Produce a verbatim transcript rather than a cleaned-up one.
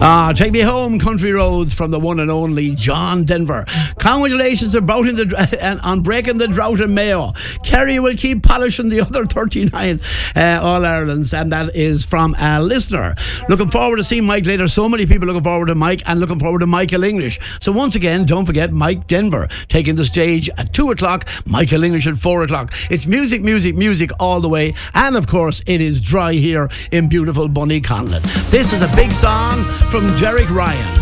Ah, Take Me Home, Country Roads from the one and only John Denver. Congratulations about in the, uh, on breaking the drought in Mayo. Kerry will keep polishing the other thirty-nine uh, All-Irelands, and that is from a listener. Looking forward to seeing Mike later. So many people looking forward to Mike and looking forward to Michael English. So once again, don't forget Mike Denver taking the stage at two o'clock, Michael English at four o'clock. It's music, music, music all the way. And of course, it is dry here in beautiful Bunny Conlon. This is a big song from Derek Ryan.